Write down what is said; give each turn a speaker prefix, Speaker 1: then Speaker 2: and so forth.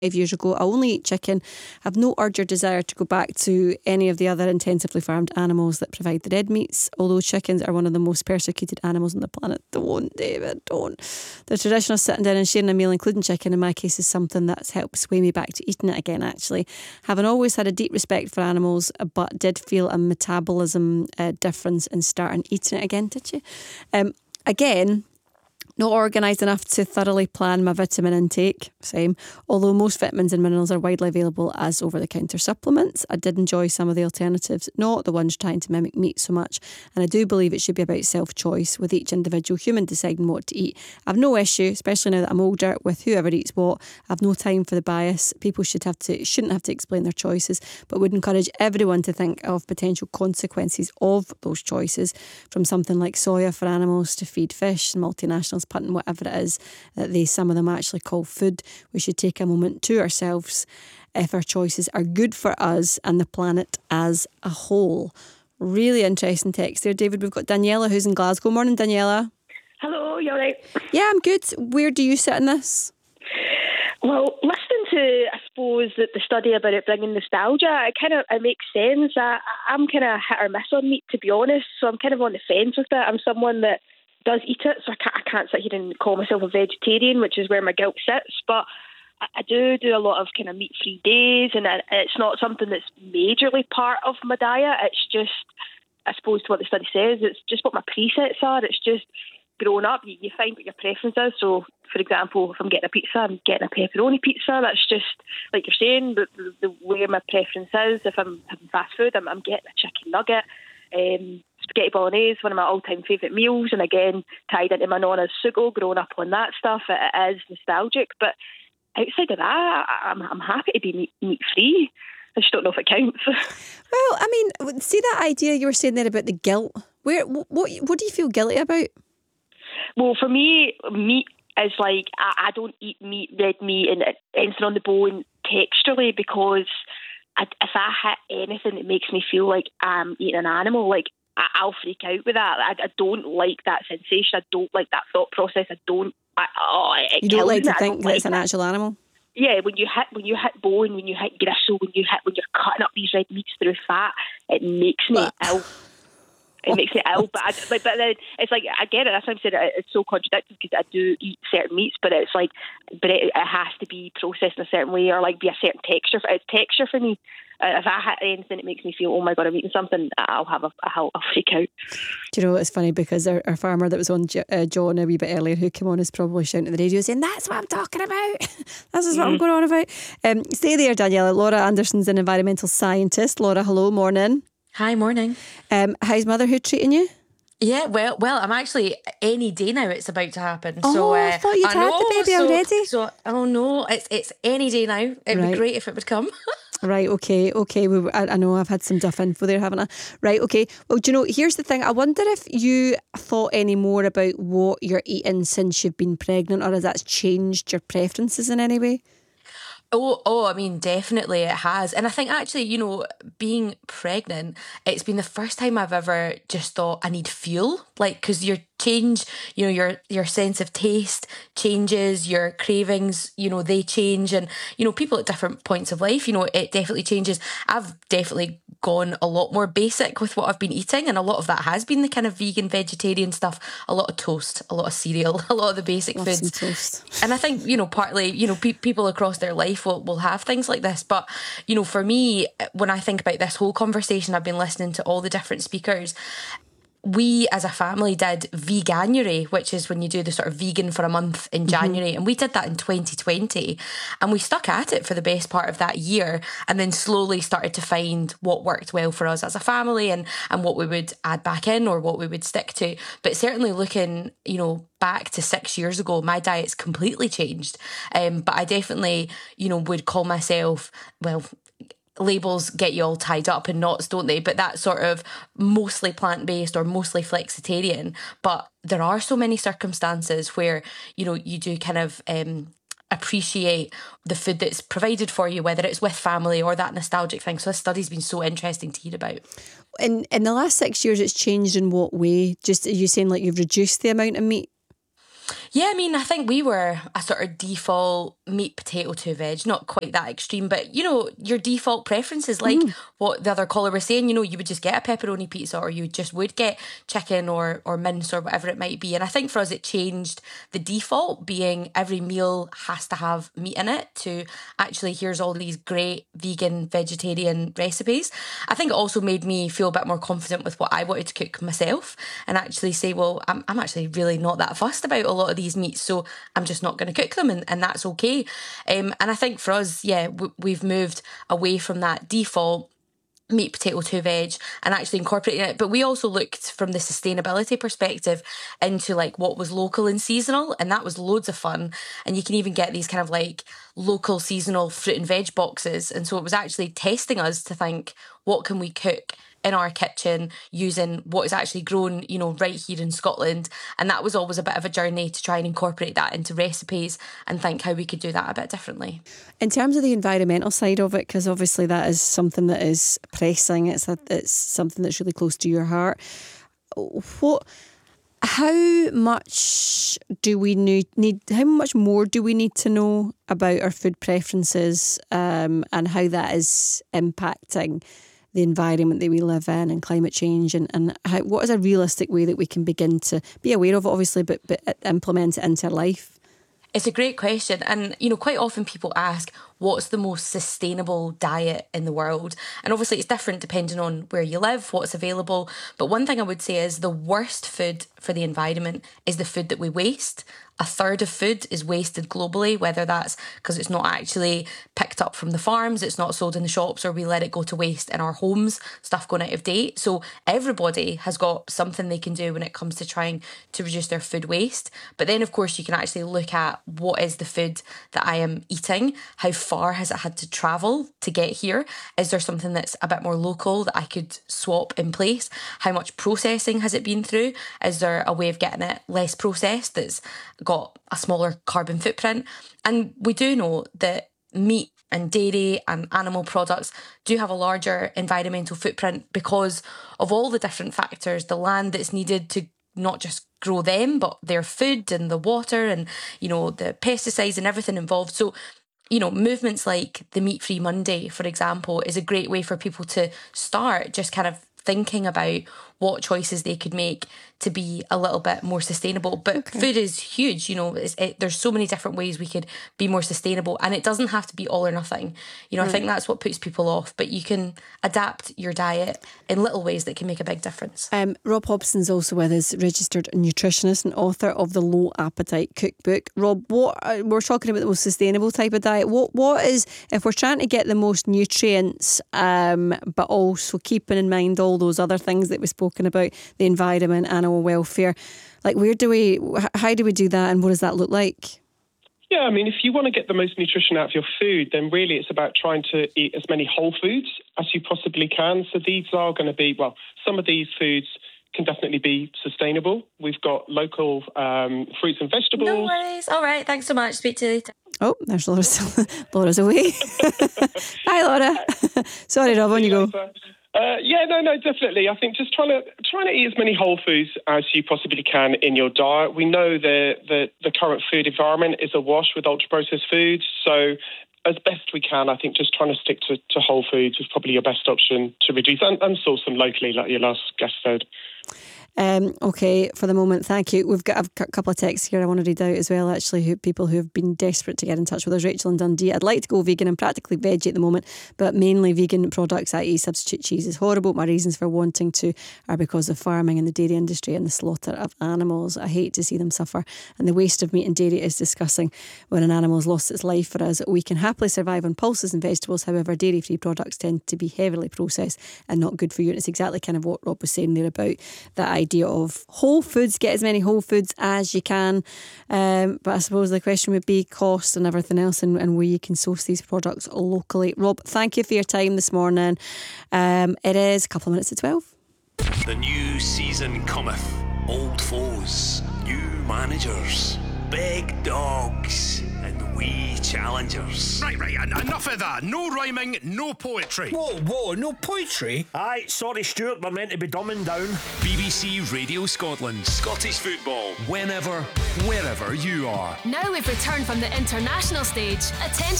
Speaker 1: years ago. I only eat chicken. I have no urge or desire to go back to any of the other intensively farmed animals that provide the red meats, although chickens are one of the most persecuted animals on the planet. Don't, David, don't. The tradition of sitting down and sharing a meal, including chicken, in my case, is something that's helped sway me back to eating it again, actually. Having always had a deep respect for animals, but did feel a metabolism difference in starting eating it again. Did you? Again, not organised enough to thoroughly plan my vitamin intake, same. Although most vitamins and minerals are widely available as over-the-counter supplements, I did enjoy some of the alternatives, not the ones trying to mimic meat so much. And I do believe it should be about self-choice, with each individual human deciding what to eat. I've no issue, especially now that I'm older, with whoever eats what. I've no time for the bias. People shouldn't have to explain their choices, but would encourage everyone to think of potential consequences of those choices, from something like soya for animals to feed fish, and multinationals punting whatever it is that some of them actually call food. We should take a moment to ourselves if our choices are good for us and the planet as a whole. Really interesting text there, David. We've got Daniela who's in Glasgow. Morning, Daniela.
Speaker 2: Hello, you all right?
Speaker 1: Yeah, I'm good. Where do you sit in this?
Speaker 2: Well, listening to, I suppose, the study about it bringing nostalgia, it makes sense. I'm kind of hit or miss on meat, to be honest, so I'm kind of on the fence with it. I'm someone that does eat it, so I can't sit here and call myself a vegetarian, which is where my guilt sits, but I do a lot of kind of meat-free days, and it's not something that's majorly part of my diet. It's just, I suppose, to what the study says, it's just what my presets are. It's just growing up, you find what your preference is. So, for example, if I'm getting a pizza, I'm getting a pepperoni pizza. That's just, like you're saying, the where my preference is. If I'm having fast food, I'm getting a chicken nugget. Spaghetti bolognese, one of my all-time favourite meals, and again, tied into my nonna's sugo, growing up on that stuff, it is nostalgic. But outside of that, I'm happy to be meat-free. I just don't know if it counts.
Speaker 1: Well, I mean, see that idea you were saying there about the guilt? What do you feel guilty about?
Speaker 2: Well, for me, meat is like, I don't eat meat, red meat, and anything on the bone texturally, because if I hit anything that makes me feel like I'm eating an animal, like I'll freak out with that. I don't like that sensation. I don't like that thought process. You don't
Speaker 1: like to think that it's an actual animal?
Speaker 2: Yeah, when you hit bone, when you hit gristle, when you're cutting up these red meats through fat, it makes me ill. It makes me ill, but then it's like, I get it. That's why I'm saying it's so contradictory, because I do eat certain meats, but it's like, it has to be processed in a certain way, or like be a certain texture. It's texture for me. If I hit anything that makes me feel, oh my God, I'm eating something, I'll freak out.
Speaker 1: Do you know, it's funny, because our farmer that was on John a wee bit earlier, who came on, is probably shouting at the radio saying, that's what I'm talking about. This is what I'm going on about. Stay there, Daniela. Laura Anderson's an environmental scientist. Laura, hello, morning.
Speaker 3: Hi, morning.
Speaker 1: How's motherhood treating you?
Speaker 3: Yeah, well, I'm actually, any day now it's about to happen.
Speaker 1: Oh,
Speaker 3: so
Speaker 1: I thought you'd had the baby already.
Speaker 3: So, oh no, it's any day now. It'd be great if it would come.
Speaker 1: Right, okay. I know I've had some duff info there, haven't I? Right, okay. Well, do you know, here's the thing. I wonder if you thought any more about what you're eating since you've been pregnant, or has that changed your preferences in any way?
Speaker 3: Oh, I mean, definitely it has. And I think actually, being pregnant, it's been the first time I've ever just thought I need fuel. Like, because your sense of taste changes, your cravings, they change. And, people at different points of life, it definitely changes. I've definitely gone a lot more basic with what I've been eating. And a lot of that has been the kind of vegan, vegetarian stuff. A lot of toast, a lot of cereal, a lot of the basic foods.
Speaker 1: Toast.
Speaker 3: And I think, partly, people across their life will have things like this. But, for me, when I think about this whole conversation, I've been listening to all the different speakers. We as a family did Veganuary, which is when you do the sort of vegan for a month in January. And we did that in 2020. And we stuck at it for the best part of that year, and then slowly started to find what worked well for us as a family, and what we would add back in, or what we would stick to. But certainly looking, back to 6 years ago, my diet's completely changed. But I definitely, would call myself, well, labels get you all tied up in knots, don't they? But that's sort of mostly plant-based or mostly flexitarian. But there are so many circumstances where, you do kind of appreciate the food that's provided for you, whether it's with family or that nostalgic thing. So this study's been so interesting to hear about.
Speaker 1: In the last 6 years, it's changed in what way? Just, are you saying like you've reduced the amount of meat?
Speaker 3: Yeah, I mean, I think we were a sort of default meat, potato, two veg, not quite that extreme, but your default preferences, like what the other caller was saying, you would just get a pepperoni pizza, or you just would get chicken or mince or whatever it might be. And I think for us, it changed the default being every meal has to have meat in it, to actually, here's all these great vegan, vegetarian recipes. I think it also made me feel a bit more confident with what I wanted to cook myself, and actually say, well, I'm actually really not that fussed about a lot of these meats, so I'm just not going to cook them, and that's okay. And I think for us, we've moved away from that default meat, potato, two veg, and actually incorporating it. But we also looked from the sustainability perspective into like what was local and seasonal, and that was loads of fun. And you can even get these kind of like local seasonal fruit and veg boxes. And so it was actually testing us to think, what can we cook in our kitchen using what is actually grown, right here in Scotland. And that was always a bit of a journey to try and incorporate that into recipes and think how we could do that a bit differently.
Speaker 1: In terms of the environmental side of it, because obviously that is something that is pressing, it's something that's really close to your heart. How much do we need? How much more do we need to know about our food preferences and how that is impacting the environment that we live in and climate change, and what is a realistic way that we can begin to be aware of it, obviously, but implement it into our life?
Speaker 3: It's a great question. And, quite often people ask, what's the most sustainable diet in the world? And obviously it's different depending on where you live, what's available. But one thing I would say is the worst food for the environment is the food that we waste. A third of food is wasted globally, whether that's because it's not actually picked up from the farms, it's not sold in the shops, or we let it go to waste in our homes, stuff going out of date. So everybody has got something they can do when it comes to trying to reduce their food waste. But then, of course, you can actually look at what is the food that I am eating? How far has it had to travel to get here? Is there something that's a bit more local that I could swap in place? How much processing has it been through? Is there a way of getting it less processed that's got a smaller carbon footprint? And we do know that meat and dairy and animal products do have a larger environmental footprint because of all the different factors, the land that's needed to not just grow them, but their food and the water and, the pesticides and everything involved. So, movements like the Meat Free Monday, for example, is a great way for people to start just kind of thinking about what choices they could make to be a little bit more sustainable. But food is huge, there's so many different ways we could be more sustainable, and it doesn't have to be all or nothing. I think that's what puts people off, but you can adapt your diet in little ways that can make a big difference.
Speaker 1: Rob Hobson's also with us, registered nutritionist and author of the Low Appetite Cookbook. Rob, we're talking about the most sustainable type of diet. What is, if we're trying to get the most nutrients, but also keeping in mind all those other things that we spoke about, the environment, animal welfare, like how do we do that, and what does that look like?
Speaker 4: Yeah, I mean, if you want to get the most nutrition out of your food, then really it's about trying to eat as many whole foods as you possibly can. So these are going to be, some of these foods can definitely be sustainable. We've got local fruits and vegetables.
Speaker 3: No worries. All right, thanks so much. Speak to you later.
Speaker 1: Oh, there's Laura. Laura's away. Hi, Laura. Sorry, Rob, on you go.
Speaker 4: No, definitely. I think just trying to eat as many whole foods as you possibly can in your diet. We know that the current food environment is awash with ultra-processed foods, so as best we can, I think just trying to stick to whole foods is probably your best option to reduce and source them locally, like your last guest said.
Speaker 1: Okay, for the moment, thank you. We've got a couple of texts here I want to read out as well, actually, people who have been desperate to get in touch with us. Rachel in Dundee: I'd like to go vegan and practically veggie at the moment, but mainly vegan products, i.e. substitute cheese, is horrible. My reasons for wanting to are because of farming and the dairy industry and the slaughter of animals. I hate to see them suffer, and the waste of meat and dairy is disgusting. When an animal has lost its life for us, we can happily survive on pulses and vegetables. However, dairy-free products tend to be heavily processed and not good for you. And it's exactly kind of what Rob was saying there about that idea of whole foods. Get as many whole foods as you can, but I suppose the question would be cost and everything else, and where you can source these products locally. Rob, thank you for your time this morning. It is a couple of minutes to 12.
Speaker 5: The new season cometh. Old foes, new managers, big dogs, and We challengers.
Speaker 6: Right, enough of that. No rhyming, no poetry.
Speaker 7: Whoa, no poetry?
Speaker 8: Aye, sorry Stuart, we're meant to be dumbing down.
Speaker 5: BBC Radio Scotland. Scottish football. Whenever, wherever you are.
Speaker 9: Now we've returned from the international stage. Attention